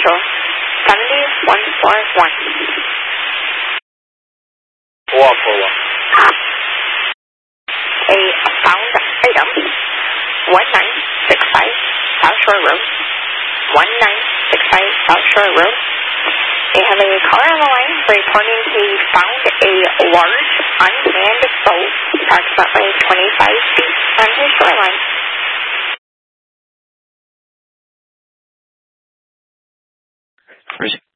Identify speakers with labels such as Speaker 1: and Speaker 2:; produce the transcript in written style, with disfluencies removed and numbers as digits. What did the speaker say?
Speaker 1: Central, 7141.
Speaker 2: Walk over.
Speaker 1: A found item, 1965 South Shore Road. 1965 South Shore Road. We have a caller on the line reporting he found a large unmanned boat approximately 25 feet from his shoreline.
Speaker 3: Where's